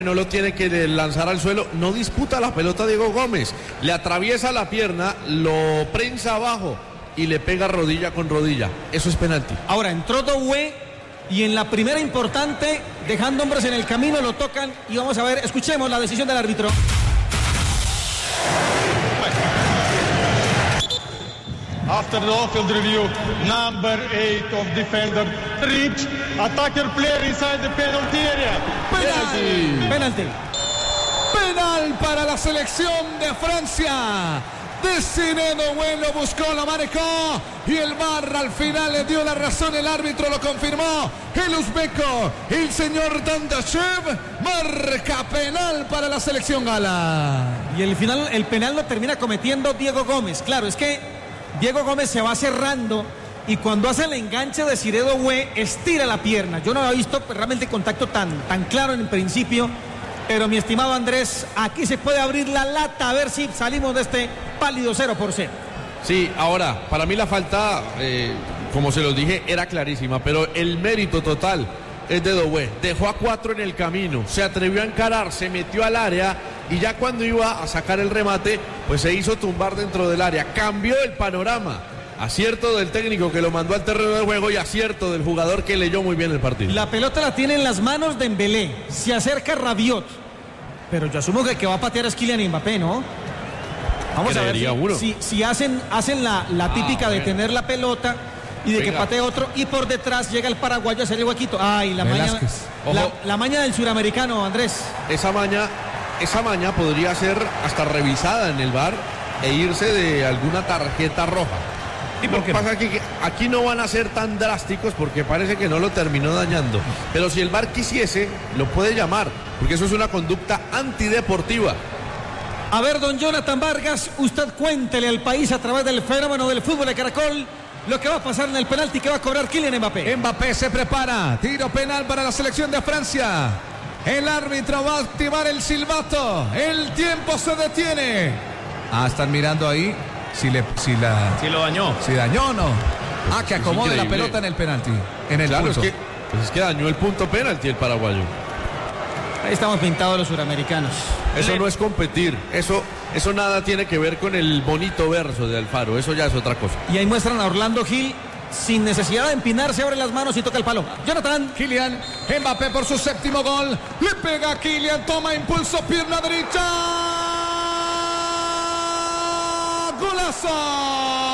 No lo tiene que lanzar al suelo, no disputa la pelota Diego Gómez, le atraviesa la pierna, lo prensa abajo y le pega rodilla con rodilla. Eso es penalti. Ahora entró Doué y en la primera importante, dejando hombres en el camino, lo tocan y vamos a ver, escuchemos la decisión del árbitro. After the off-field review, number 8 of defender reach attacker player inside the penalty area. Penalti. Penal para la selección de Francia. Desiré Doué lo buscó, lo manejó y el VAR al final le dio la razón, el árbitro lo confirmó. El uzbeco, el señor Dandashev, marca penal para la selección gala. Y el penal lo termina cometiendo Diego Gómez. Claro, es que Diego Gómez se va cerrando y cuando hace el enganche de Desiré Doué estira la pierna. Yo no había visto realmente contacto tan claro en el principio, pero mi estimado Andrés, aquí se puede abrir la lata a ver si salimos de este pálido 0-0. Sí, ahora, para mí la falta, como se los dije, era clarísima, pero el mérito total es de Doué. Dejó a 4 en el camino, se atrevió a encarar, se metió al área y ya cuando iba a sacar el remate, pues se hizo tumbar dentro del área. Cambió el panorama. Acierto del técnico que lo mandó al terreno de juego y acierto del jugador que leyó muy bien el partido. La pelota la tiene en las manos de Dembélé. Se acerca Rabiot. Pero yo asumo que va a patear es Kylian Mbappé, ¿no? Vamos a ver si hacen la típica de tener la pelota y de que patee otro y por detrás llega el paraguayo a hacer el huequito. Ay, la maña del suramericano, Andrés. Esa maña podría ser hasta revisada en el VAR e irse de alguna tarjeta roja. Y lo que pasa es que aquí no van a ser tan drásticos porque parece que no lo terminó dañando. Pero si el VAR quisiese, lo puede llamar, porque eso es una conducta antideportiva. A ver, don Jonathan Vargas, usted cuéntele al país a través del fenómeno del fútbol de Caracol lo que va a pasar en el penalti que va a cobrar Kylian Mbappé. Mbappé se prepara, tiro penal para la selección de Francia. El árbitro va a activar el silbato, el tiempo se detiene. Están mirando ahí si lo dañó. Si dañó o no. Que acomode la pelota en el penalti, en el punto. Es que dañó el punto penalti el paraguayo. Ahí estamos pintados los suramericanos. Eso no es competir, eso nada tiene que ver con el bonito verso de Alfaro, eso ya es otra cosa. Y ahí muestran a Orlando Gil sin necesidad de empinarse, abre las manos y toca el palo. Jonathan. Kylian Mbappé por su 7º gol, le pega a Kylian, toma impulso, pierna derecha. ¡Golazo!